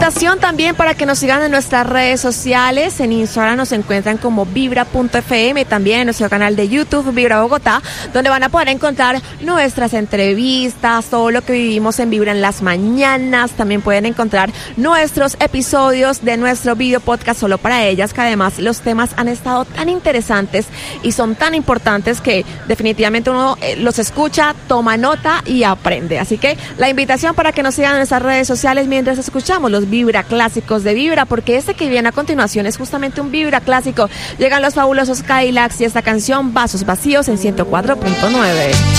invitación también para que nos sigan en nuestras redes sociales. En Instagram nos encuentran como vibra.fm, también en nuestro canal de YouTube Vibra Bogotá, donde van a poder encontrar nuestras entrevistas, todo lo que vivimos en Vibra en las mañanas. También pueden encontrar nuestros episodios de nuestro video podcast solo para ellas, que además los temas han estado tan interesantes y son tan importantes que definitivamente uno los escucha, toma nota y aprende. Así que la invitación para que nos sigan en nuestras redes sociales mientras escuchamos los Vibra clásicos de Vibra, porque este que viene a continuación es justamente un Vibra clásico. Llegan los fabulosos Cadillacs y esta canción Vasos Vacíos en 104.9.